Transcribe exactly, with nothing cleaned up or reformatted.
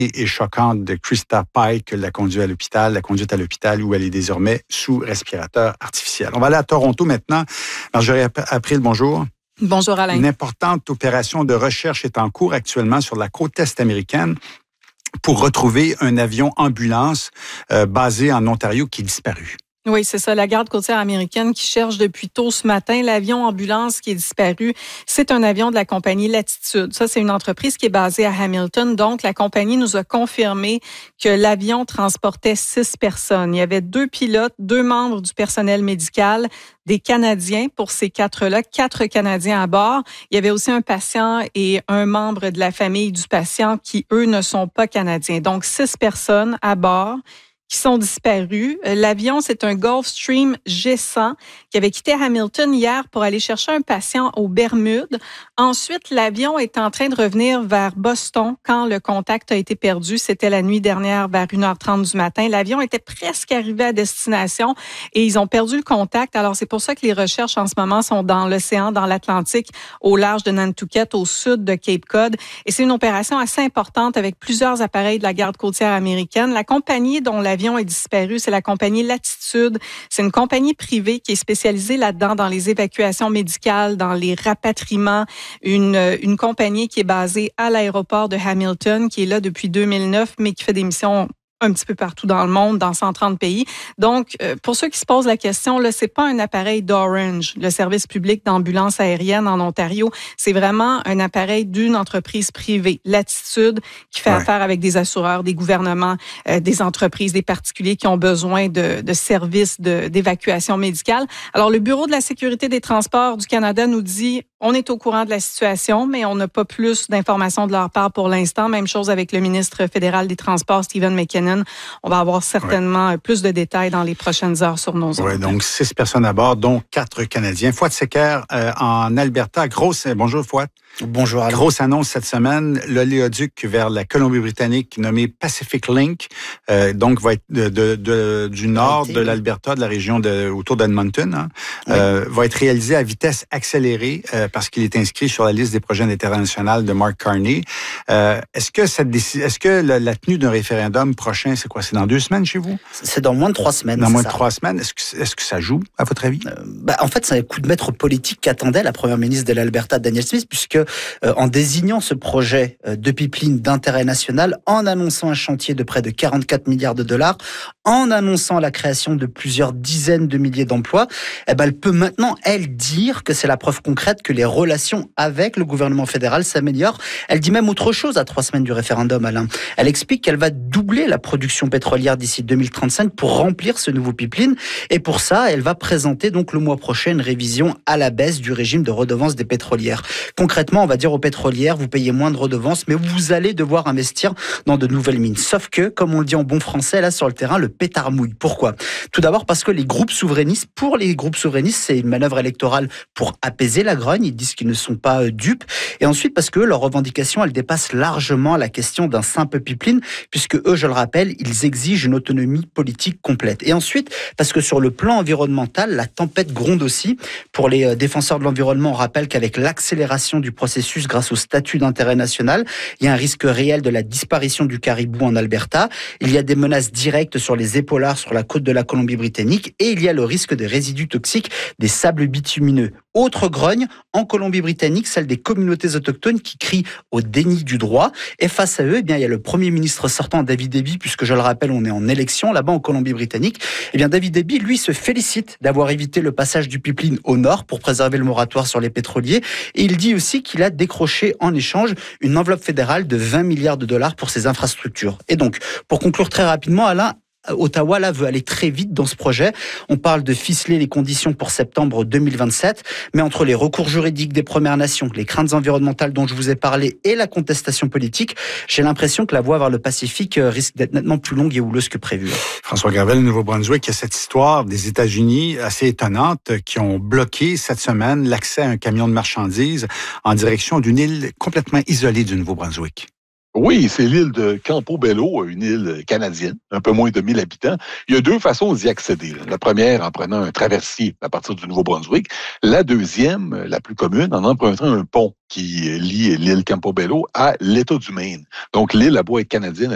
et choquante de Krista Pike, l'a conduite à l'hôpital, la conduite à l'hôpital où elle est désormais sous respirateur artificiel. On va aller à Toronto maintenant. Marjorie April, bonjour. Bonjour Alain. Une importante opération de recherche est en cours actuellement sur la côte est américaine pour retrouver un avion ambulance euh, basé en Ontario qui est disparu. Oui, c'est ça, la garde côtière américaine qui cherche depuis tôt ce matin l'avion ambulance qui est disparu. C'est un avion de la compagnie Latitude. Ça, c'est une entreprise qui est basée à Hamilton. Donc, la compagnie nous a confirmé que l'avion transportait six personnes. Il y avait deux pilotes, deux membres du personnel médical, des Canadiens pour ces quatre-là, quatre Canadiens à bord. Il y avait aussi un patient et un membre de la famille du patient qui, eux, ne sont pas Canadiens. Donc, six personnes à bord qui sont disparus. L'avion, c'est un Gulfstream G cent qui avait quitté Hamilton hier pour aller chercher un patient aux Bermudes. Ensuite, l'avion est en train de revenir vers Boston quand le contact a été perdu. C'était la nuit dernière vers une heure trente du matin. L'avion était presque arrivé à destination et ils ont perdu le contact. Alors, c'est pour ça que les recherches en ce moment sont dans l'océan, dans l'Atlantique, au large de Nantucket, au sud de Cape Cod. Et c'est une opération assez importante avec plusieurs appareils de la garde côtière américaine. La compagnie dont l'avion est disparu, c'est la compagnie Latitude. C'est une compagnie privée qui est spécialisée là-dedans dans les évacuations médicales, dans les rapatriements. Une, une compagnie qui est basée à l'aéroport de Hamilton, qui est là depuis deux mille neuf, mais qui fait des missions un petit peu partout dans le monde, dans cent trente pays. Donc, euh, pour ceux qui se posent la question, là, c'est pas un appareil d'Orange, le service public d'ambulance aérienne en Ontario. C'est vraiment un appareil d'une entreprise privée, Latitude, qui fait ouais. affaire avec des assureurs, des gouvernements, euh, des entreprises, des particuliers qui ont besoin de, de services de, d'évacuation médicale. Alors, le Bureau de la sécurité des transports du Canada nous dit on est au courant de la situation, mais on n'a pas plus d'informations de leur part pour l'instant. Même chose avec le ministre fédéral des Transports, Stephen McKinnon. On va avoir certainement ouais. plus de détails dans les prochaines heures sur nos ondes. Oui, donc six personnes à bord, dont quatre Canadiens. Fouad Secker euh, en Alberta. Grosse, bonjour Fouad. Bonjour Alain. Grosse annonce cette semaine, l'oléoduc vers la Colombie-Britannique nommé Pacific Link, euh, donc va être de, de, de, du nord de l'Alberta, de la région de, autour d'Edmonton, hein, oui. euh, va être réalisé à vitesse accélérée euh, parce qu'il est inscrit sur la liste des projets internationaux de Mark Carney. Euh, est-ce que cette décision, est-ce que la, la tenue d'un référendum prochain, c'est quoi? C'est dans deux semaines chez vous? C'est dans moins de trois semaines. Dans moins ça. de trois semaines. Est-ce que, est-ce que ça joue, à votre avis? Euh, bah, en fait, c'est un coup de maître politique qu'attendait la première ministre de l'Alberta, Danielle Smith, puisque euh, en désignant ce projet euh, de pipeline d'intérêt national, en annonçant un chantier de près de quarante-quatre milliards de dollars, en annonçant la création de plusieurs dizaines de milliers d'emplois, eh ben, elle peut maintenant, elle, dire que c'est la preuve concrète que les relations avec le gouvernement fédéral s'améliorent. Elle dit même autre chose à trois semaines du référendum, Alain. Elle explique qu'elle va doubler la production pétrolière d'ici deux mille trente-cinq pour remplir ce nouveau pipeline. Et pour ça, elle va présenter donc le mois prochain une révision à la baisse du régime de redevance des pétrolières. Concrètement, on va dire aux pétrolières, vous payez moins de redevances, mais vous allez devoir investir dans de nouvelles mines. Sauf que, comme on le dit en bon français, là sur le terrain, le pétard mouille. Pourquoi? Tout d'abord parce que les groupes souverainistes, pour les groupes souverainistes, c'est une manœuvre électorale pour apaiser la grogne. Ils disent qu'ils ne sont pas dupes. Et ensuite parce que leurs revendications, elles dépassent largement la question d'un simple pipeline, puisque eux, je le rappelle, ils exigent une autonomie politique complète. Et ensuite, parce que sur le plan environnemental, la tempête gronde aussi. Pour les défenseurs de l'environnement, on rappelle qu'avec l'accélération du processus grâce au statut d'intérêt national, il y a un risque réel de la disparition du caribou en Alberta. Il y a des menaces directes sur les épaulards sur la côte de la Colombie-Britannique et il y a le risque des résidus toxiques des sables bitumineux. Autre grogne, en Colombie-Britannique, celle des communautés autochtones qui crient au déni du droit. Et face à eux, eh bien, il y a le Premier ministre sortant, David Eby, puisque je le rappelle, on est en élection là-bas en Colombie-Britannique. Eh bien, David Eby, lui, se félicite d'avoir évité le passage du pipeline au nord pour préserver le moratoire sur les pétroliers. Et il dit aussi qu'il a décroché en échange une enveloppe fédérale de vingt milliards de dollars pour ses infrastructures. Et donc, pour conclure très rapidement, Alain, Ottawa là veut aller très vite dans ce projet. On parle de ficeler les conditions pour septembre deux mille vingt-sept, mais entre les recours juridiques des Premières Nations, les craintes environnementales dont je vous ai parlé et la contestation politique, j'ai l'impression que la voie vers le Pacifique risque d'être nettement plus longue et houleuse que prévu. François Gravel, au Nouveau-Brunswick, il y a cette histoire des États-Unis assez étonnante qui ont bloqué cette semaine l'accès à un camion de marchandises en direction d'une île complètement isolée du Nouveau-Brunswick. Oui, c'est l'île de Campobello, une île canadienne, un peu moins de mille habitants. Il y a deux façons d'y accéder. La première, en prenant un traversier à partir du Nouveau-Brunswick. La deuxième, la plus commune, en empruntant un pont qui lie l'île Campobello à l'État du Maine. Donc, l'île a beau être canadienne,